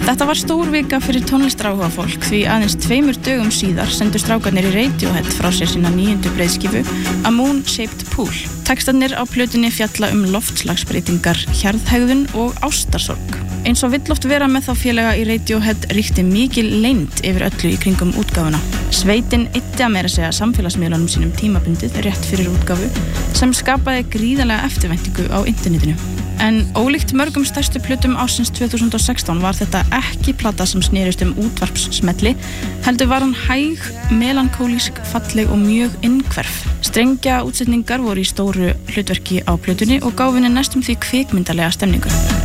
Þetta var stór vika fyrir tónlistaráhuga fólk því aðeins 2 dögum síðar sendu strákarnir í Radiohead frá sér sína 9. breiðskífu A Moon Shaped Pool. Textarnir á plötunni fjalla loftslagsbreytingar, hjarðhegðun og ástarsorg. Eins og vill oft vera með þá félaga í Radiohead ríkti mikil leynd yfir öllu í kringum útgáfuna. Sveitin eyddi að meira segja samfélagsmiðlunum sínum tímabundið rétt fyrir útgáfu sem skapaði gríðarlega eftirvæntingu á internetinu. En ólíkt mörgum stærstu plötum ársins 2016 var þetta ekki plata sem snerist útvarpssmelli, heldur var hann hæg, melankólísk, falleg og mjög innhverf. Strengja útsetningar voru í stóru hlutverki á plötunni og gáfu henni næstum því kvikmyndalega stemningu.